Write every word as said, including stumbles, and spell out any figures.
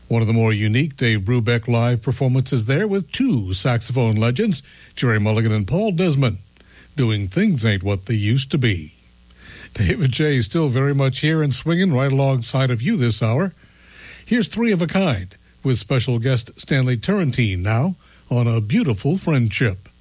One of the more unique Dave Brubeck live performances there with two saxophone legends, Gerry Mulligan and Paul Desmond, doing Things Ain't What They Used to Be. David J. is still very much here and swinging right alongside of you this hour. Here's Three of a Kind with special guest Stanley Turrentine now on A Beautiful Friendship.